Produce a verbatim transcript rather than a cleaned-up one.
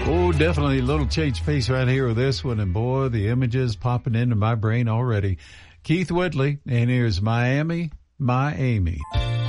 Oh, definitely a little change pace right here with this one. And boy, the images popping into my brain already. Keith Whitley, and here's Miami, My Amy.